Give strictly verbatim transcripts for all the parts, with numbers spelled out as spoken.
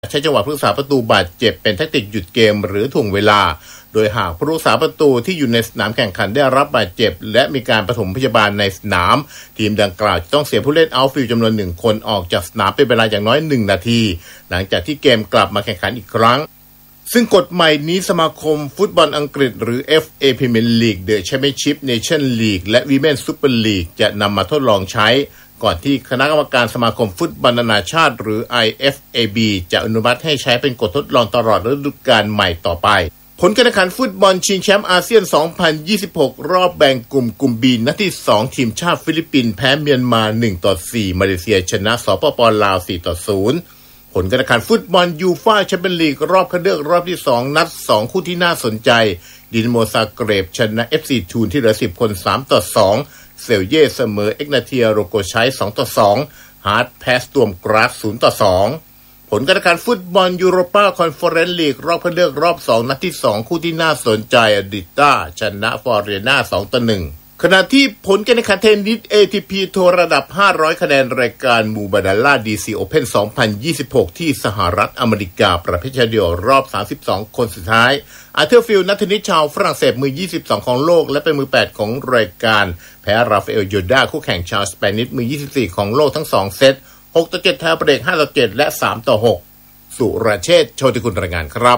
ใช้จังหวะผู้รักษาประตูบาดเจ็บเป็นแทคติกหยุดเกมหรือถ่วงเวลาโดยหากผู้รักษาประตูที่อยู่ในสนามแข่งขันได้รับบาดเจ็บและมีการปฐมพยาบาลในสนามทีมดังกล่าวต้องเสียผู้เล่นเอาท์ฟิลด์จำนวนหนึ่งคนออกจากสนามเป็นเวลาอย่างน้อยหนึ่งนาทีหลังจากที่เกมกลับมาแข่งขันอีกครั้งซึ่งกฎใหม่นี้สมาคมฟุตบอลอังกฤษหรือ เอฟ เอ Premier League The Championship Nation League และ Women's Super League จะนำมาทดลองใช้ก่อนที่คณะกรรมการสมาคมฟุตบอลนานาชาติหรือ ไอ เอฟ เอ บี จะอนุมัติให้ใช้เป็นกฎทดลองตลอดฤดูกาลใหม่ต่อไปผลการแข่งขันฟุตบอลชิงแชมป์อาเซียน สองพันยี่สิบหก รอบแบ่งกลุ่มกลุ่ม B นัดที่สองทีมชาติฟิลิปปินส์แพ้เมียนมา หนึ่งต่อสี่ มาเลเซียชนะสปป.ลาว สี่ต่อศูนย์ ผลการแข่งขันฟุตบอลยูฟ่าแชมเปี้ยนลีกรอบคัดเลือกรอบที่สองนัดสองคู่ที่น่าสนใจดินาโมซาเกรบชนะ เอฟ ซี ทูนที่เหลือสิบคน สามต่อสอง เซลเย่เสมอเอ็กนาเทียโรโกชัย สองต่อสอง ฮาร์ดแพ้ตวมกราส ศูนย์ต่อสอง ผลการแข่งขันฟุตบอลยูโรปาคอนเฟอเรนซ์ลีกรอบคัดเลือกรอบสองนัดที่สองคู่ที่น่าสนใจอดิต้าชนะฟอเรน่า สองต่อหนึ่ง ขณะที่ผลการแข่งขันเทนนิส เอ ที พี ทัวร์ระดับห้าร้อยคะแนนรายการมูบาดาล่า ดี ซี Open สองพันยี่สิบหกที่สหรัฐอเมริกาประเภทชายเดี่ยวรอบสามสิบสองคนสุดท้ายอาร์เธอร์ฟิลด์นักเทนนิสชาวฝรั่งเศสมือยี่สิบสองของโลกและเป็นมือแปดของรายการแพ้ราฟาเอลโยด้าคู่แข่งชาวสเปนิชมือยี่สิบสี่ของโลกทั้งสองเซตหกต่อเจ็ดไทยเบรกห้าต่อเจ็ดและสามต่อหกสุรเชษฐ์โชติกุลรายงานครับ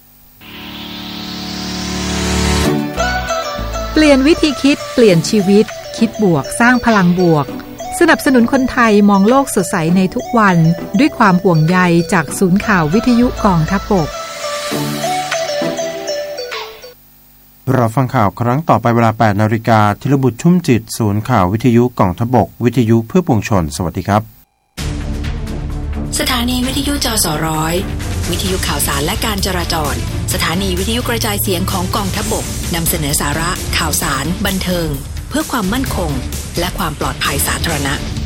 เปลี่ยนวิธีคิดเปลี่ยนชีวิตคิดบวกสร้างพลังบวกสนับสนุนคนไทยมองโลกสดใสในทุกวันด้วยความห่วงใยจากศูนย์ข่าววิทยุกองทัพบกเราฟังข่าวครั้งต่อไปเวลา แปดนาฬิกา ธีรบุตรชุ่มจิตศูนย์ข่าววิทยุกองทัพบกวิทยุเพื่อปวงชนสวัสดีครับสถานีวิทยุจสร้อยวิทยุข่าวสารและการจราจรสถานีวิทยุกระจายเสียงของกองทัพบกนำเสนอสาระข่าวสารบันเทิงเพื่อความมั่นคงและความปลอดภัยสาธารณะ